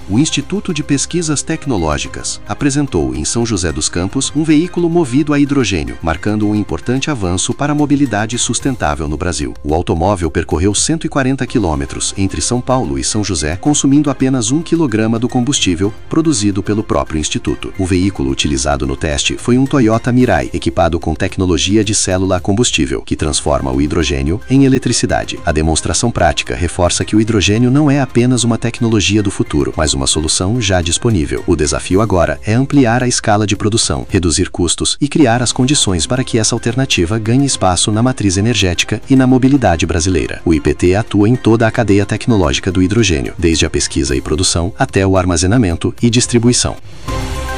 O Instituto de Pesquisas Tecnológicas apresentou em São José dos Campos um veículo movido a hidrogênio, marcando um importante avanço para a mobilidade sustentável no Brasil. O automóvel percorreu 140 quilômetros entre São Paulo e São José, consumindo apenas 1 quilograma do combustível produzido pelo próprio Instituto. O veículo utilizado no teste foi um Toyota Mirai, equipado com tecnologia de célula a combustível, que transforma o hidrogênio em eletricidade. A demonstração prática reforça que o hidrogênio não é apenas uma tecnologia do futuro, mas uma solução já disponível. O desafio agora é ampliar a escala de produção, reduzir custos e criar as condições para que essa alternativa ganhe espaço na matriz energética e na mobilidade brasileira. O IPT atua em toda a cadeia tecnológica do hidrogênio, desde a pesquisa e produção até o armazenamento e distribuição.